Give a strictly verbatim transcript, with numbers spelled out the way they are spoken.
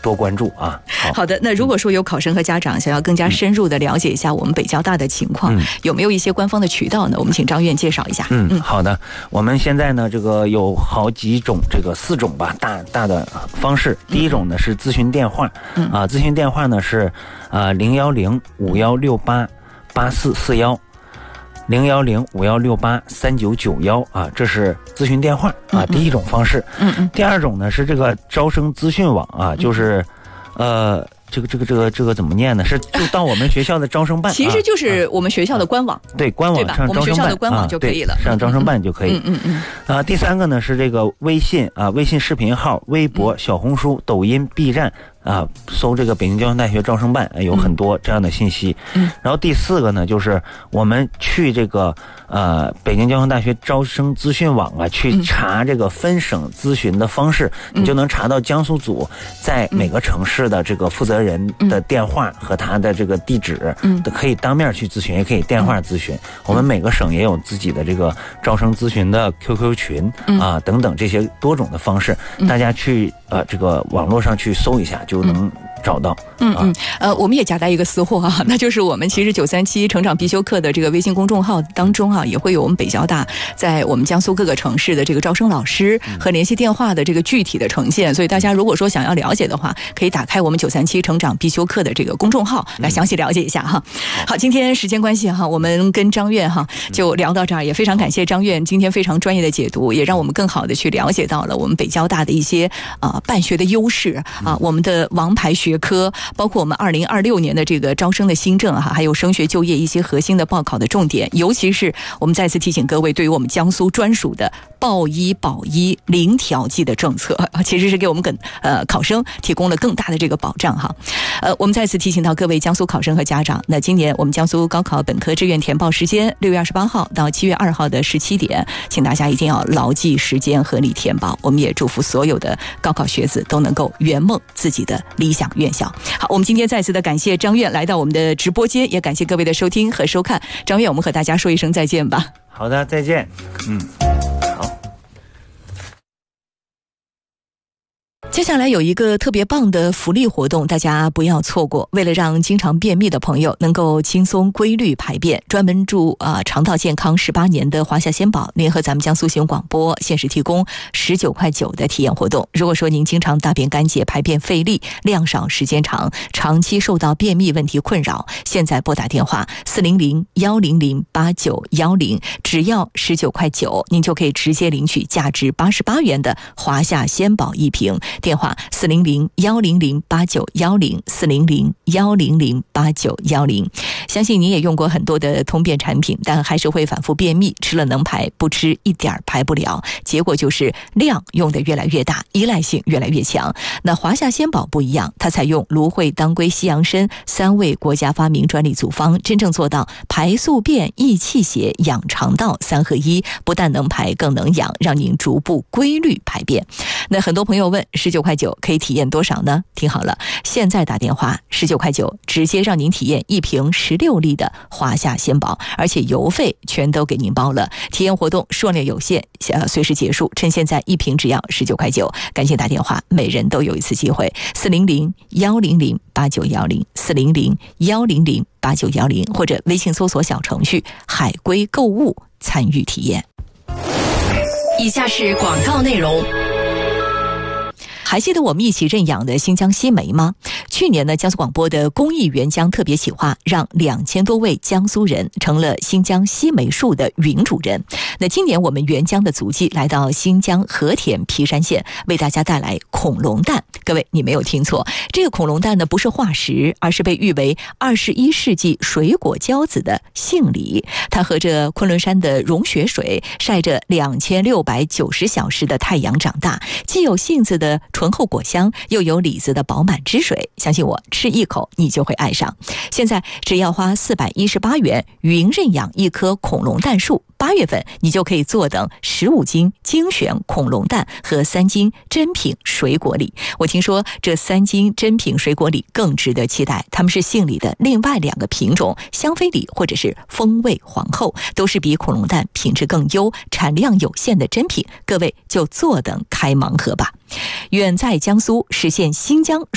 多关注啊。 好, 好的，那如果说有考生和家长想要更加深入的了解一下我们北交大的情况，嗯、有没有一些官方的渠道呢？我们请张院介绍一下。 嗯嗯，好的，我们现在呢这个有好几种，这个四种吧，大大的方式。第一种呢是咨询电话，嗯、啊，咨询电话呢是啊零幺零五幺六八八四四幺。零幺零五幺六八三九九幺啊，这是咨询电话啊，第一种方式。嗯嗯。第二种呢是这个招生资讯网啊，就是，呃，这个这个这个这个怎么念呢？是就到我们学校的招生办， 其实就是我们学校的官网。 啊、对，官网上招生办， 我们学校的官网就可以了， 啊、上招生办就可以。 嗯嗯嗯。 啊，第三个呢是这个微信啊，微信视频号、微博、小红书、抖音、B 站。啊，搜这个北京交通大学招生办，有很多这样的信息。嗯，然后第四个呢，就是我们去这个呃北京交通大学招生资讯网啊，去查这个分省咨询的方式，嗯、你就能查到江苏组在每个城市的这个负责人的电话和他的这个地址，嗯，可以当面去咨询，也可以电话咨询。嗯、我们每个省也有自己的这个招生咨询的 Q Q 群啊等等这些多种的方式，大家去呃这个网络上去搜一下就能找到。 嗯嗯，呃，我们也夹带一个私货啊，那就是我们其实九三七成长必修课的这个微信公众号当中啊，也会有我们北交大在我们江苏各个城市的这个招生老师和联系电话的这个具体的呈现，所以大家如果说想要了解的话，可以打开我们九三七成长必修课的这个公众号来详细了解一下哈。好，今天时间关系哈，我们跟张院哈就聊到这儿，也非常感谢张院今天非常专业的解读，也让我们更好的去了解到了我们北交大的一些啊、呃、办学的优势啊，我们的王牌学科。包括我们二零二六年的这个招生的新政哈，还有升学就业一些核心的报考的重点，尤其是我们再次提醒各位，对于我们江苏专属的报医保医零调剂的政策，其实是给我们跟呃考生提供了更大的这个保障哈。呃，我们再次提醒到各位江苏考生和家长，那今年我们江苏高考本科志愿填报时间六月二十八号到七月二号的十七点，请大家一定要牢记时间，合理填报。我们也祝福所有的高考学子都能够圆梦自己的理想院校。好，我们今天再次的感谢张院来到我们的直播间，也感谢各位的收听和收看。张院，我们和大家说一声再见吧。 好的，再见。嗯。 接下来有一个特别棒的福利活动，大家不要错过。为了让经常便秘的朋友能够轻松规律排便，专门助啊、呃、肠道健康十八年的华夏仙宝联合咱们江苏新闻广播限时提供十九块九的体验活动。如果说您经常大便干结、排便费力、量少时间长，长期受到便秘问题困扰，现在拨打电话四零零幺零零八九幺零，只要十九块九，您就可以直接领取价值八十八元的华夏仙宝一瓶。电话四零零幺零零八九幺零四零零幺零零八九幺零。相信你也用过很多的通便产品，但还是会反复便秘，吃了能排，不吃一点排不了，结果就是量用的越来越大，依赖性越来越强。那华夏仙宝不一样，它采用芦荟、当归、西洋参三味国家发明专利组方，真正做到排宿便、益气血、养肠道三合一，不但能排更能养，让您逐步规律排便。那很多朋友问十九块九可以体验多少呢？听好了，现在打电话十九块九，直接让您体验一瓶十六粒的华夏仙宝，而且邮费全都给您包了。体验活动数量有限，呃，随时结束，趁现在一瓶只要十九块九，赶紧打电话，每人都有一次机会。四零零幺零零八九幺零，四零零幺零零八九幺零，或者微信搜索小程序海龟购物参与体验。 以下是广告内容。 还记得我们一起认养的新疆西梅吗？去年呢，江苏广播的公益援疆特别企划，让两千多位江苏人成了新疆西梅树的云主人。那今年我们援疆的足迹来到新疆和田皮山县，为大家带来恐龙蛋。各位，你没有听错，这个恐龙蛋呢不是化石，而是被誉为二十一世纪水果骄子的杏梨。它和着昆仑山的融雪水，晒着两千六百九十小时的太阳长大，既有杏子的醇厚果香，又有李子的饱满汁水，相信我，吃一口你就会爱上。现在只要花四百一十八元云认养一棵恐龙蛋树，八月份你就可以坐等十五斤精选恐龙蛋和三斤珍品水果礼。我听说这三斤珍品水果礼更值得期待，它们是杏里的另外两个品种，香妃礼或者是风味皇后，都是比恐龙蛋品质更优、产量有限的珍品，各位就坐等开盲盒吧。远在江苏，实现新疆